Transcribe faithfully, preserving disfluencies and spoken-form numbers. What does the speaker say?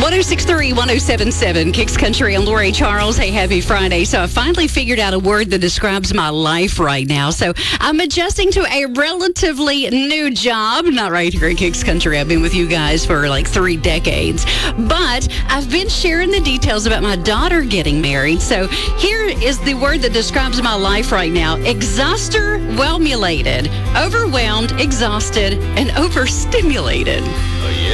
oh six three, one oh seven seven, Kicks Country. I'm Lori Charles. Hey, happy Friday. So I finally figured out a word that describes my life right now. So I'm adjusting to a relatively new job. Not right here at Kicks Country. I've been with you guys for like three decades. But I've been sharing the details about my daughter getting married. So here is the word that describes my life right now. Exhauster, well-mulated, overwhelmed, exhausted, and overstimulated.